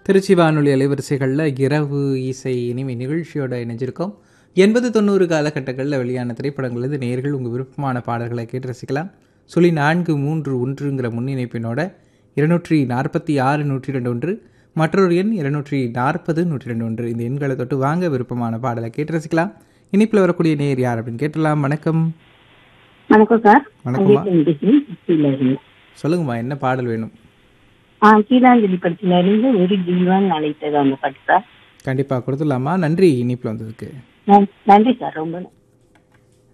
திருச்சி வானொலி அலைவரிசைகளில் இரவு இசை இனிமை நிகழ்ச்சியோட இணைஞ்சிருக்கோம். 80-90 காலகட்டங்களில் வெளியான திரைப்படங்களது நேயர்கள் உங்கள் விருப்பமான பாடல்களை கேட்டு ரசிக்கலாம். 431ங்கிற முன்னிணைப்பினோட 246-121 மற்றொரு எண் 240-121 இந்த எண்களை தொட்டு வாங்க விருப்பமான பாடலை கேட்டு ரசிக்கலாம். இனிப்பில் வரக்கூடிய நேயர் யார் அப்படின்னு கேட்டலாம். வணக்கம். வணக்கம் சார். வணக்கம்மா. சொல்லுங்கம்மா, என்ன பாடல் வேணும்? கீழாஞ்சலி படத்துல இருந்து ஒரு ஜீவன் அழைத்தது அந்த பாட்டு சார். கண்டிப்பாக கொடுத்துடலாமா? நன்றி இனிப்பில் வந்ததுக்கு. நன்றி சார், ரொம்ப நன்றி.